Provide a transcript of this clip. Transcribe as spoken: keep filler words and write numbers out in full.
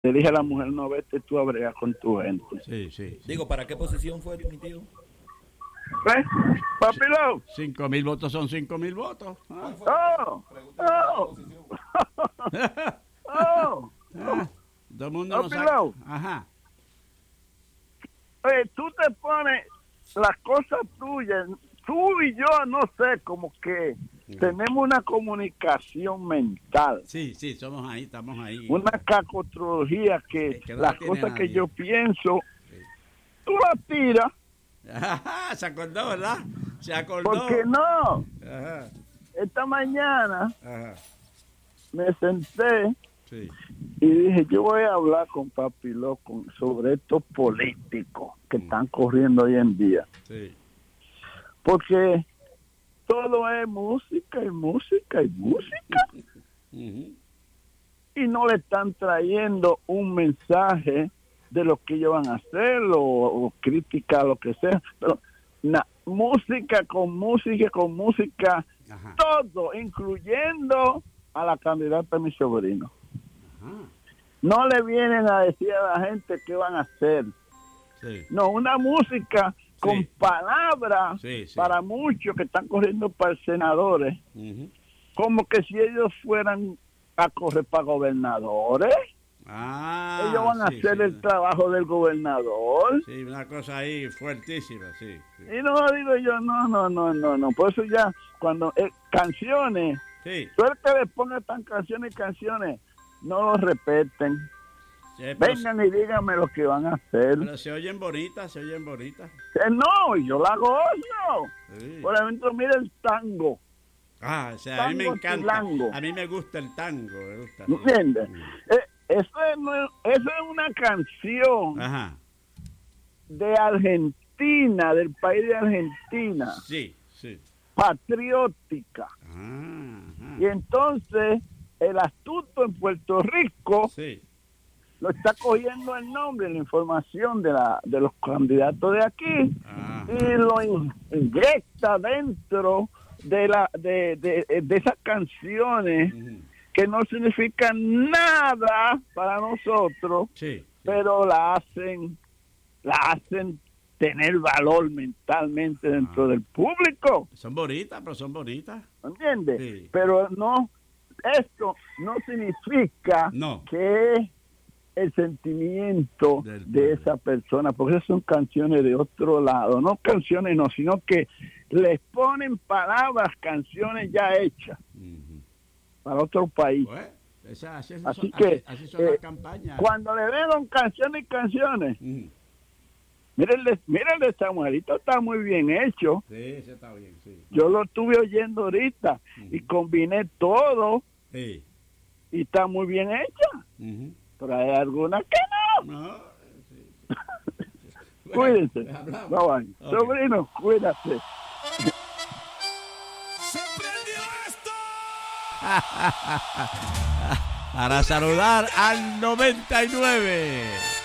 Le dije a la mujer, no, vete tú a bregar con tu gente. Sí, sí. sí. Digo, ¿para qué posición fue mi tío? ¿Ves? Papilo. Cinco mil votos son cinco mil votos. Ah. Oh, oh, oh. Ah, todo el mundo no sabe. Papilo. Ajá. Oye, tú te pones las cosas tuyas, tú y yo, no sé, como que tenemos una comunicación mental. Sí, sí, somos ahí, estamos ahí. Una cacotrología que, que, que no las tiene cosas nadie. que yo pienso, Sí. tú las tiras. Ajá, se acordó, ¿verdad? Se acordó. ¿Por qué no? Ajá, Esta mañana ajá. me senté Sí. y dije, yo voy a hablar con Papi Loco sobre estos políticos que Mm. están corriendo hoy en día. Sí. Porque todo es música y música y música. Uh-huh. Y no le están trayendo un mensaje de lo que ellos van a hacer o, o crítica, lo que sea. Pero na, música con música con música, Ajá. todo, incluyendo a la candidata de mi sobrino. Ajá. No le vienen a decir a la gente qué van a hacer. Sí. No, una música con Sí. palabras Sí, sí. para muchos que están corriendo para senadores, Uh-huh. como que si ellos fueran a correr para gobernadores. Ah, Ellos van a sí, hacer sí. el trabajo del gobernador. Sí, una cosa ahí fuertísima, sí. sí. Y no digo yo, no, no, no, no, no. Por eso ya, cuando eh, canciones, Sí. suerte le pongan tan canciones y canciones, no lo respeten. Sí, pero, Vengan y díganme lo que van a hacer. pero se oyen bonitas, se oyen bonitas. Que no, yo la gozo. Sí. Por ejemplo, mira el tango. Ah, o sea, a mí me Tango encanta. chilango. A mí me gusta el tango, me gusta. ¿Me entiendes? Eh, eso, es, no- eso es una canción Ajá. de Argentina, del país de Argentina, Sí, sí. patriótica. Ah, ajá. Y entonces el astuto en Puerto Rico Sí. lo está cogiendo el nombre, la información de la de los candidatos de aquí Ajá. y lo in- inyecta dentro de la de, de, de esas canciones Ujú. que no significan nada para nosotros, Sí. pero la hacen la hacen tener valor mentalmente dentro Ah. del público. Son bonitas, pero son bonitas. ¿Entiendes? Sí. Pero no, esto no significa No. que el sentimiento Del de pueblo. esa persona, porque esas son canciones de otro lado, no canciones no, sino que les ponen palabras, canciones ya hechas Ujú. para otro país. Pues, esa- así, Así son, que, así, así son eh, las campañas. Cuando le ven canciones y canciones, Ujú. mírenle, mírenle, esta mujerito está muy bien hecho. Sí, ese está bien, sí. Yo lo estuve oyendo ahorita y Ujú. combiné todo Sí. y está muy bien hecha. Ujú. Pero hay algunas que no. No, sí. Cuídense. Bueno, hablamos. Bye bye. Ok. Sobrino, cuídate. ¡Se prendió esto! Para saludar al noventa y nueve.